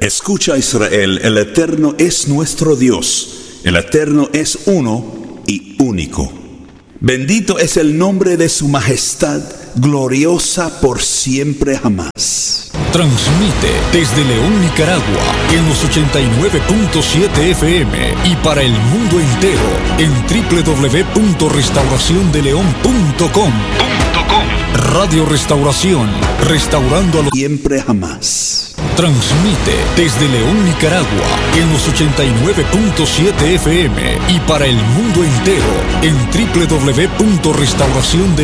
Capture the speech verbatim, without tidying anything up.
Escucha, Israel, el Eterno es nuestro Dios. El Eterno es uno y único. Bendito es el nombre de su majestad, gloriosa por siempre jamás. Transmite desde León, Nicaragua, en los ochenta y nueve punto siete F M y para el mundo entero en doble u doble u doble u punto restauración de león punto com. Radio Restauración, restaurando a los siempre jamás. Transmite desde León, Nicaragua, en los ochenta y nueve punto siete F M y para el mundo entero en doble u doble u doble u punto restauración de